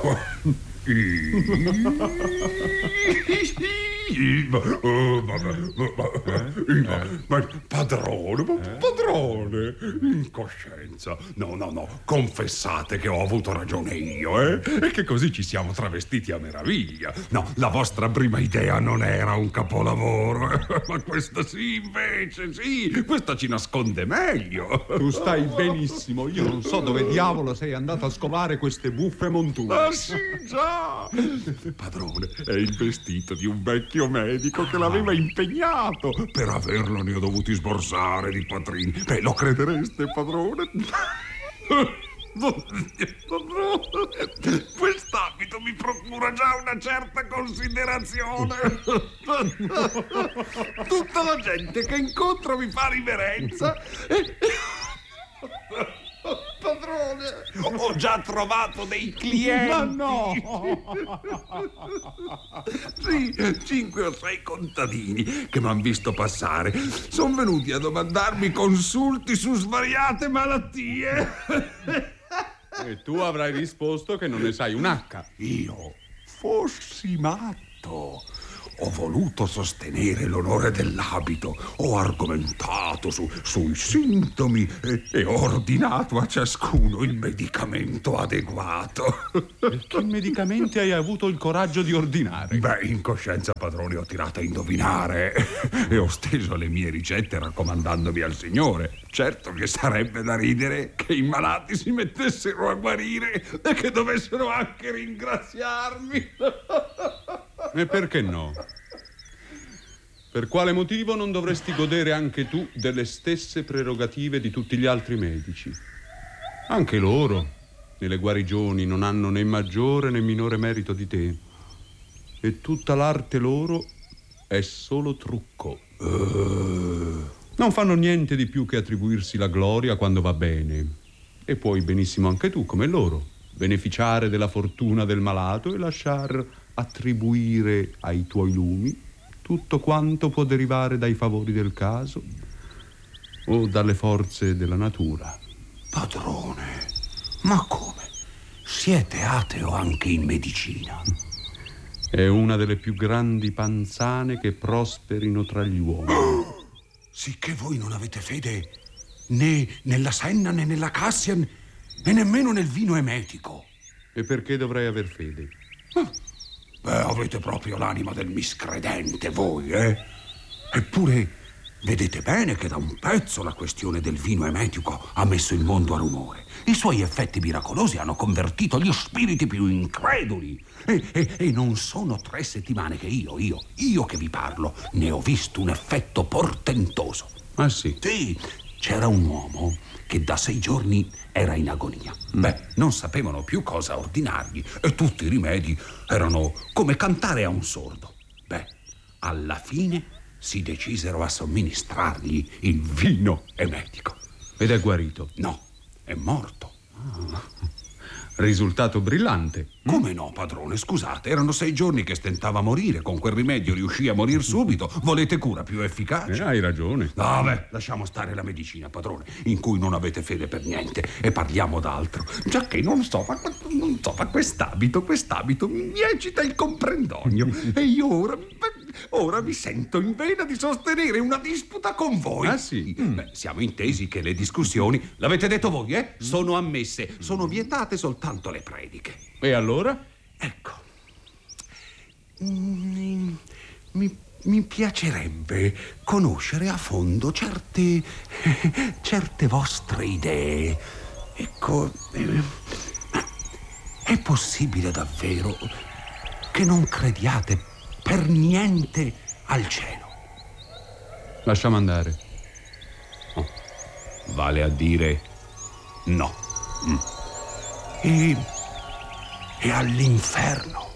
Padrone, in coscienza. No, confessate che ho avuto ragione io, e che così ci siamo travestiti a meraviglia. No, la vostra prima idea non era un capolavoro, ma questa sì, invece, sì, questa ci nasconde meglio. Tu stai benissimo, io non so dove diavolo sei andato a scovare queste buffe monture. Ah, sì, già! Padrone, è il vestito di un vecchio medico che l'aveva impegnato. Per averlo ne ho dovuti sborsare di quattrini. Beh, lo credereste, padrone? Quest'abito mi procura già una certa considerazione. Tutta la gente che incontro mi fa riverenza. Padrone, ho già trovato dei clienti. Ma no! Sì, 5 o 6 contadini che m'han visto passare sono venuti a domandarmi consulti su svariate malattie. E tu avrai risposto che non ne sai un H. Io fossi matto. Ho voluto sostenere l'onore dell'abito, ho argomentato sui sintomi e ho ordinato a ciascuno il medicamento adeguato. E che medicamenti hai avuto il coraggio di ordinare? Beh, in coscienza, padrone, ho tirato a indovinare e ho steso le mie ricette raccomandandomi al Signore. Certo che sarebbe da ridere che i malati si mettessero a guarire e che dovessero anche ringraziarmi. E perché no? Per quale motivo non dovresti godere anche tu delle stesse prerogative di tutti gli altri medici? Anche loro, nelle guarigioni, non hanno né maggiore né minore merito di te. E tutta l'arte loro è solo trucco. Non fanno niente di più che attribuirsi la gloria quando va bene. E puoi benissimo anche tu, come loro, beneficiare della fortuna del malato e lasciar attribuire ai tuoi lumi tutto quanto può derivare dai favori del caso o dalle forze della natura. Padrone, ma come? Siete ateo anche in medicina? È una delle più grandi panzane che prosperino tra gli uomini. Sicché voi non avete fede né nella senna né nella cassian e nemmeno nel vino emetico. E perché dovrei aver fede? Beh, avete proprio l'anima del miscredente voi, eh? Eppure vedete bene che da un pezzo la questione del vino emetico ha messo il mondo a rumore. I suoi effetti miracolosi hanno convertito gli spiriti più increduli. E non sono 3 settimane che io che vi parlo, ne ho visto un effetto portentoso. Ah sì? Sì, c'era un uomo che da 6 giorni era in agonia. Beh, non sapevano più cosa ordinargli e tutti i rimedi erano come cantare a un sordo. Beh, alla fine si decisero a somministrargli il vino emetico. Ed è guarito? No, è morto. Risultato brillante. Come no, padrone? Scusate, erano 6 giorni che stentava a morire. Con quel rimedio riuscì a morir subito. Volete cura più efficace? Hai ragione. Vabbè, lasciamo stare la medicina, padrone, in cui non avete fede per niente, e parliamo d'altro. Giacché non so, ma quest'abito mi eccita il comprendonio. E io ora mi sento in vena di sostenere una disputa con voi. Ah sì? Beh, siamo intesi che le discussioni, l'avete detto voi, sono ammesse, sono vietate soltanto le prediche. E allora? Ecco, mi piacerebbe conoscere a fondo certe vostre idee. Ecco, è possibile davvero che non crediate per niente al cielo? Lasciamo andare. Oh, vale a dire no. E all'inferno?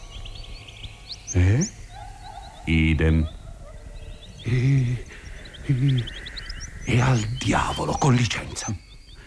Idem. E al diavolo, con licenza?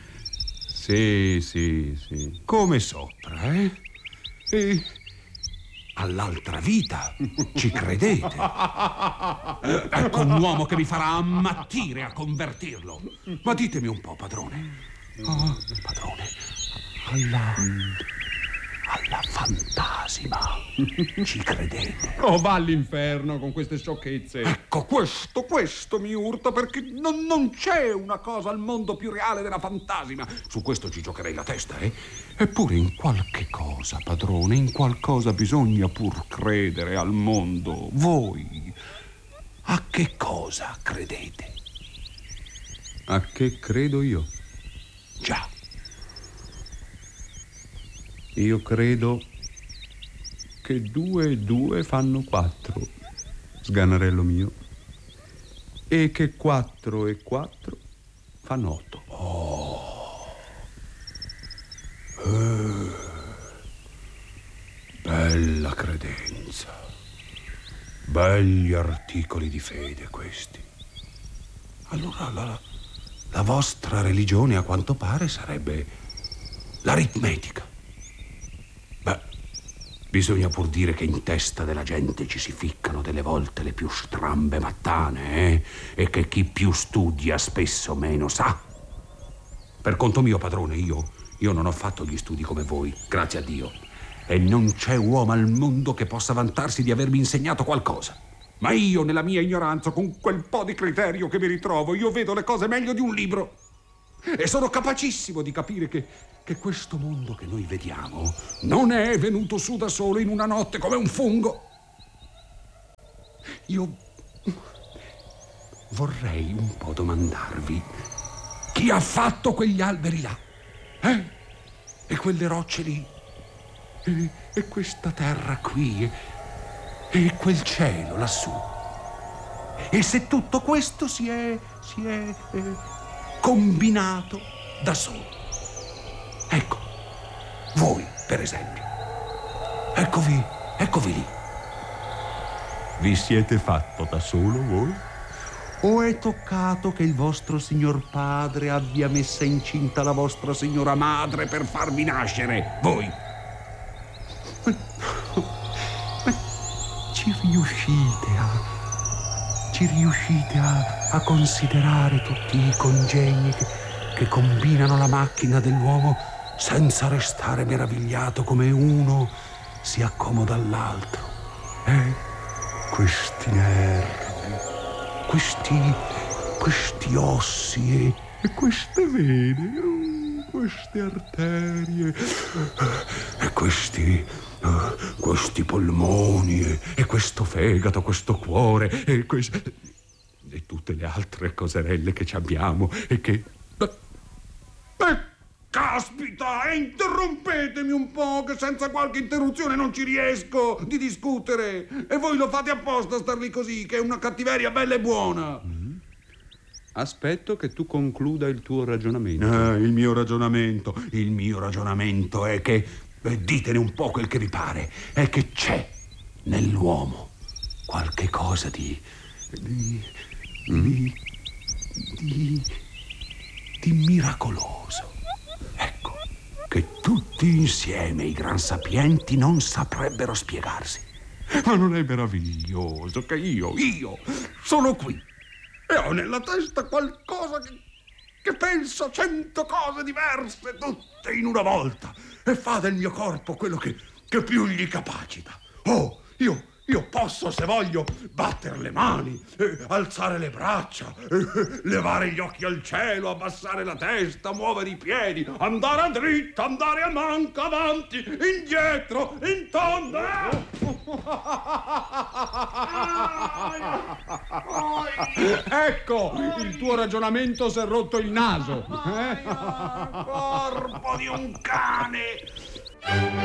Sì. Come sopra, E all'altra vita, ci credete? Ecco un uomo che mi farà ammattire a convertirlo. Ma ditemi un po', padrone. Padrone, alla fantasima. Ci credete? Oh, va all'inferno con queste sciocchezze. Ecco, questo mi urta, perché non c'è una cosa al mondo più reale della fantasima. Su questo ci giocherei la testa, eh? Eppure in qualche cosa, padrone, in qualcosa bisogna pur credere al mondo. Voi a che cosa credete? A che credo io? Già. Io credo che 2 e 2 fanno 4, sganarello mio, e che 4 e 4 fanno 8. Bella credenza. Belli articoli di fede questi. Allora la vostra religione, a quanto pare, sarebbe l'aritmetica. Beh, bisogna pur dire che in testa della gente ci si ficcano delle volte le più strambe mattane, eh? E che chi più studia spesso meno sa. Per conto mio, padrone, io non ho fatto gli studi come voi, grazie a Dio. E non c'è uomo al mondo che possa vantarsi di avermi insegnato qualcosa. Ma io, nella mia ignoranza, con quel po' di criterio che mi ritrovo, io vedo le cose meglio di un libro. E sono capacissimo di capire che questo mondo che noi vediamo non è venuto su da solo in una notte come un fungo. Io vorrei un po' domandarvi chi ha fatto quegli alberi là, e quelle rocce lì, e questa terra qui, e quel cielo lassù. E se tutto questo si è combinato da solo. Ecco, voi, per esempio. Eccovi lì. Vi siete fatto da solo voi? O è toccato che il vostro signor padre abbia messa incinta la vostra signora madre per farvi nascere? Voi? Ci riuscite a considerare tutti i congegni che combinano la macchina dell'uomo senza restare meravigliato come uno si accomoda all'altro? Questi nervi, questi ossi e queste vene, queste arterie e questi polmoni e questo fegato, questo cuore e tutte le altre coserelle che ci abbiamo e che... Caspita, interrompetemi un po', che senza qualche interruzione non ci riesco di discutere. E voi lo fate apposta a star lì così, che è una cattiveria bella e buona. Aspetto che tu concluda il tuo ragionamento. Il mio ragionamento è che, ditene un po' quel che vi pare, è che c'è nell'uomo qualche cosa di miracoloso. Ecco, che tutti insieme i gran sapienti non saprebbero spiegarsi. Ma non è meraviglioso che io sono qui e ho nella testa qualcosa che pensa 100 cose diverse, tutte in una volta, e fa del mio corpo quello che più gli capacita. Oh, io posso, se voglio, battere le mani, alzare le braccia, levare gli occhi al cielo, abbassare la testa, muovere i piedi, andare a dritta, andare a manca, avanti, indietro, in tondo. Ecco, il tuo ragionamento si è rotto il naso. Corpo di un cane!